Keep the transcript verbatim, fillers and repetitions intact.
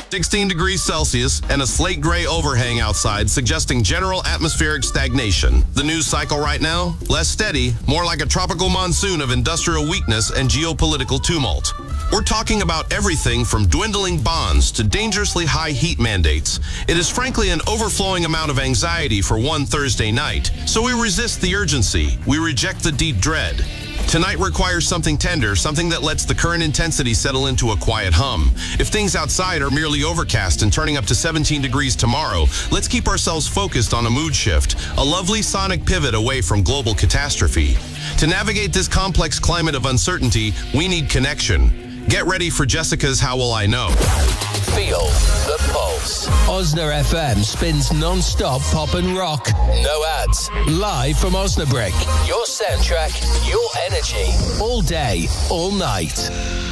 sixteen degrees Celsius, and a slate gray overhang outside, suggesting general atmospheric stagnation. The news cycle right now? Less steady, more like a tropical monsoon of industrial weakness and geopolitical tumult. We're talking about everything from dwindling bonds to dangerously high heat mandates. It is frankly an overflowing amount of anxiety for one Thursday night, so we resist the urgency. We reject the deep dread. Tonight requires something tender, something that lets the current intensity settle into a quiet hum. If things outside are merely overcast and turning up to seventeen degrees tomorrow, let's keep ourselves focused on a mood shift, a lovely sonic pivot away from global catastrophe. To navigate this complex climate of uncertainty, we need connection. Get ready for Jessica's How Will I Know? Feel the pulse. Osna F M spins non-stop pop and rock. No ads. Live from Osnabrück. Your soundtrack, your energy. All day, all night.